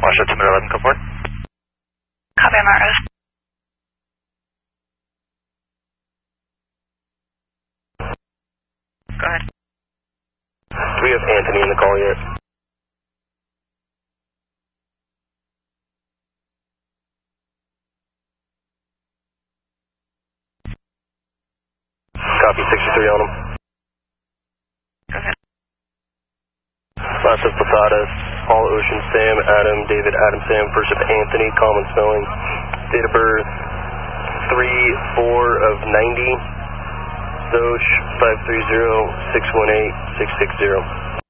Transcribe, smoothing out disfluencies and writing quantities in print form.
Watch that 211, go forward. Copy, I'm at rest. Go ahead. Do we have Anthony in the call yet? Copy, 63 on him. Go ahead. Last of Posadas, all Ocean Sam, Adam, David, Adam, Sam, first of Anthony, common spelling, date of birth, 3/4 of 90, Doge 530-618-660.